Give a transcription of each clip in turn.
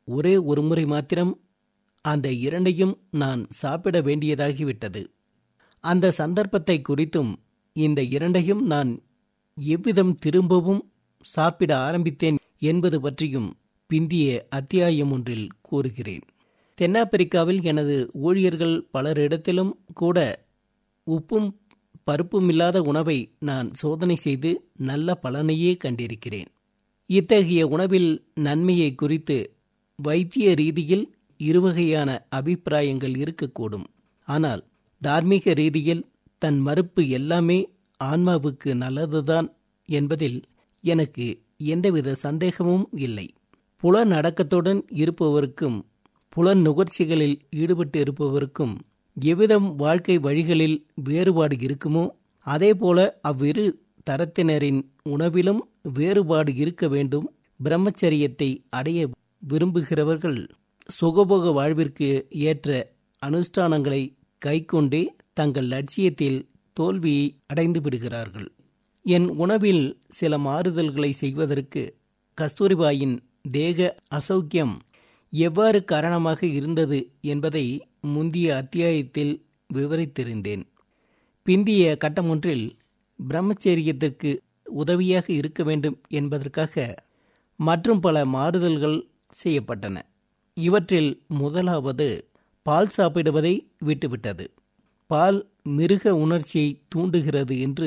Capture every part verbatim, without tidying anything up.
ஒரே ஒரு முறை மாத்திரம் அந்த இரண்டையும் நான் சாப்பிட வேண்டியதாகிவிட்டது. அந்த சந்தர்ப்பத்தை குறித்தும் இந்த இரண்டையும் நான் எவ்விதம் திரும்பவும் சாப்பிட ஆரம்பித்தேன் என்பது பற்றியும் பிந்திய அத்தியாயம் ஒன்றில் கூறுகிறேன். தென்னாப்பிரிக்காவில் எனது ஊழியர்கள் பலரிடத்திலும் கூட உப்பும் பருப்பும் இல்லாத உணவை நான் சோதனை செய்து நல்ல பலனையே கண்டிருக்கிறேன். இத்தகைய உணவில் நன்மையை குறித்து வைத்திய ரீதியில் இருவகையான அபிப்பிராயங்கள் இருக்கக்கூடும். ஆனால் தார்மீக ரீதியில் தன் மறுப்பு எல்லாமே ஆன்மாவுக்கு நல்லதுதான் என்பதில் எனக்கு எந்தவித சந்தேகமும் இல்லை. புலன் அடக்கத்துடன் இருப்பவருக்கும் புலன் நுகர்ச்சிகளில் ஈடுபட்டு இருப்பவருக்கும் எவ்விதம் வாழ்க்கை வழிகளில் வேறுபாடு இருக்குமோ அதேபோல அவ்விரு தரத்தினரின் உணவிலும் வேறுபாடு இருக்க வேண்டும். பிரம்மச்சரியத்தை அடைய விரும்புகிறவர்கள் சுகபோக வாழ்விற்கு ஏற்ற அனுஷ்டானங்களை கைக்கொண்டே தங்கள் லட்சியத்தில் தோல்வியை அடைந்து விடுகிறார்கள். என் உணவில் சில மாறுதல்களை செய்வதற்கு கஸ்தூரிபாயின் தேக அசௌக்கியம் எவ்வாறு காரணமாக இருந்தது என்பதை முந்திய அத்தியாயத்தில் விவரித்திருந்தேன். பிந்திய கட்டமொன்றில் பிரம்மச்சரியத்திற்கு உதவியாக இருக்க வேண்டும் என்பதற்காக மற்றும் பல மாறுதல்கள் செய்யப்பட்டன. இவற்றில் முதலாவது பால் சாப்பிடுவதை விட்டுவிட்டது. பால் மிருக உணர்ச்சியை தூண்டுகிறது என்று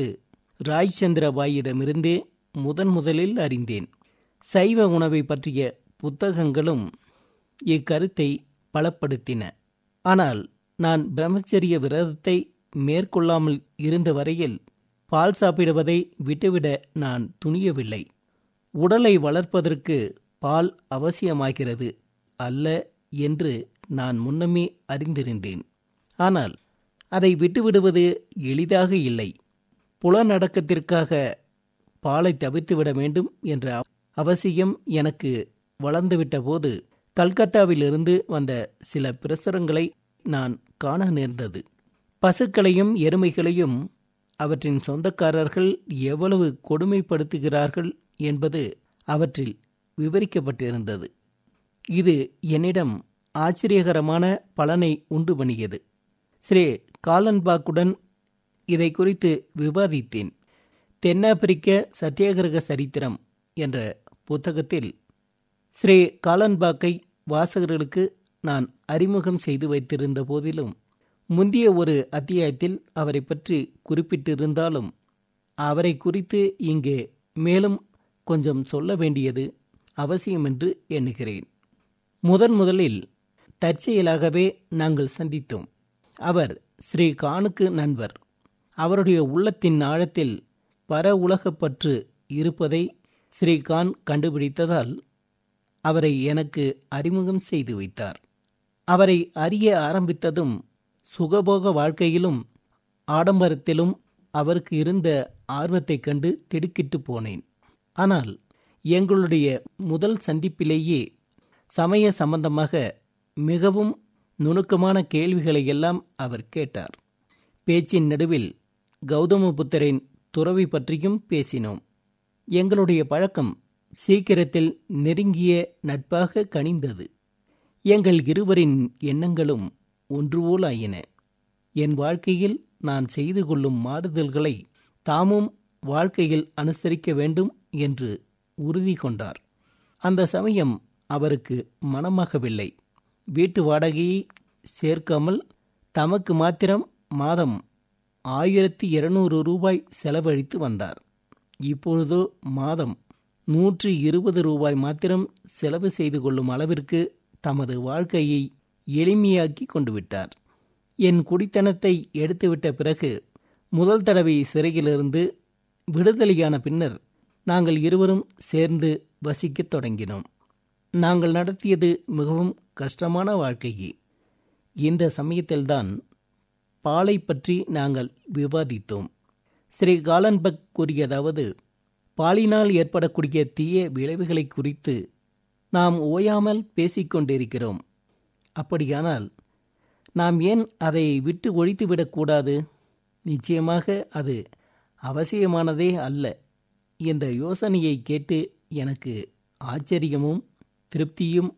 ராய்சந்திரபாயிடமிருந்தே முதன் முதலில் அறிந்தேன். சைவ உணவை பற்றிய புத்தகங்களும் இக்கருத்தை பலப்படுத்தின. ஆனால் நான் பிரம்மச்சரிய விரதத்தை மேற்கொள்ளாமல் இருந்த வரையில் பால் சாப்பிடுவதை விட்டுவிட நான் துணியவில்லை. உடலை வளர்ப்பதற்கு பால் அவசியமாகிறது அல்ல என்று நான் முன்னமே அறிந்திருந்தேன். ஆனால் அதை விட்டுவிடுவது எளிதாக இல்லை. புலனடக்கத்திற்காக பாலை தவிர்த்துவிட வேண்டும் என்ற அவசியம் எனக்கு வளர்ந்துவிட்ட போது கல்கத்தாவிலிருந்து வந்த சில பிரசுரங்களை நான் காண நேர்ந்தது. பசுக்களையும் எருமைகளையும் அவற்றின் சொந்தக்காரர்கள் எவ்வளவு கொடுமைப்படுத்துகிறார்கள் என்பது அவற்றில் விவரிக்கப்பட்டிருந்தது. இது என்னிடம் ஆச்சரியகரமான பலனை உண்டு பண்ணியது. ஸ்ரீ காலன்பாக்குடன் இதை குறித்து விவாதித்தேன். தென்னாப்பிரிக்க சத்தியாகிரக சரித்திரம் என்ற புத்தகத்தில் ஸ்ரீ காலன்பாக்கை வாசகர்களுக்கு நான் அறிமுகம் செய்து வைத்திருந்த போதிலும் முந்திய ஒரு அத்தியாயத்தில் அவரை பற்றி குறிப்பிட்டிருந்தாலும் அவரை குறித்து இங்கே மேலும் கொஞ்சம் சொல்ல வேண்டியது அவசியம் என்று எண்ணுகிறேன். முதன் முதலில் தற்செயலாகவே நாங்கள் சந்தித்தோம். அவர் ஸ்ரீ கானுக்கு நண்பர். அவருடைய உள்ளத்தின் ஆழத்தில் பர உலகப்பற்று இருப்பதை ஸ்ரீகான் கண்டுபிடித்ததால் அவரை எனக்கு அறிமுகம் செய்து வைத்தார். அவரை அறிய ஆரம்பித்ததும் சுகபோக வாழ்க்கையிலும் ஆடம்பரத்திலும் அவருக்கு இருந்த ஆர்வத்தைக் கண்டு திடுக்கிட்டு போனேன். ஆனால் எங்களுடைய முதல் சந்திப்பிலேயே சமய சம்பந்தமாக மிகவும் நுணுக்கமான கேள்விகளை எல்லாம் அவர் கேட்டார். பேச்சின் நடுவில் கௌதம புத்தரின் துறவி பற்றியும் பேசினோம். எங்களுடைய பழக்கம் சீக்கிரத்தில் நெருங்கிய நட்பாக கனிந்தது. எங்கள் இருவரின் எண்ணங்களும் ஒன்றுபோல் ஆயின. என் வாழ்க்கையில் நான் செய்து கொள்ளும் மாறுதல்களை தாமும் வாழ்க்கையில் அனுசரிக்க வேண்டும் என்று உறுதி கொண்டார். அந்த சமயம் அவருக்கு மனமாகவில்லை. வீட்டு வாடகையை சேர்க்காமல் தமக்கு மாத்திரம் மாதம் ஆயிரத்தி இருநூறு ரூபாய் செலவழித்து வந்தார். இப்பொழுதோ மாதம் நூற்றி இருபது ரூபாய் மாத்திரம் செலவு செய்து கொள்ளும் அளவிற்கு தமது வாழ்க்கையை எளிமையாக்கி கொண்டு விட்டார். என் குடித்தனத்தை எடுத்துவிட்ட பிறகு முதல் தடவை சிறையிலிருந்து விடுதலையான பின்னர் நாங்கள் இருவரும் சேர்ந்து வசிக்கத் தொடங்கினோம். நாங்கள் நடத்தியது மிகவும் கஷ்டமான வாழ்க்கையே. இந்த சமயத்தில்தான் பாலை பற்றி நாங்கள் விவாதித்தோம். ஸ்ரீ காலன்பக் கூறியதாவது, பாலினால் ஏற்படக்கூடிய தீய விளைவுகளை குறித்து நாம் ஓயாமல் பேசிக்கொண்டிருக்கிறோம். அப்படியானால் நாம் ஏன் அதை விட்டு ஒழித்துவிடக்கூடாது? நிச்சயமாக அது அவசியமானதே அல்ல. இந்த யோசனையை கேட்டு எனக்கு ஆச்சரியமும் திருப்தியும்